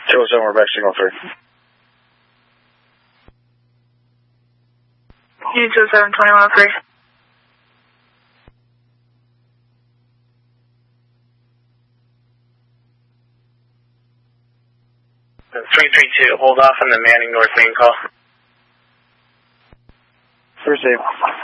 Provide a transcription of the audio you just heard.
207, we're back signal 3. Unit 207, 2103. 332, hold off on the Manning North main call. First aid.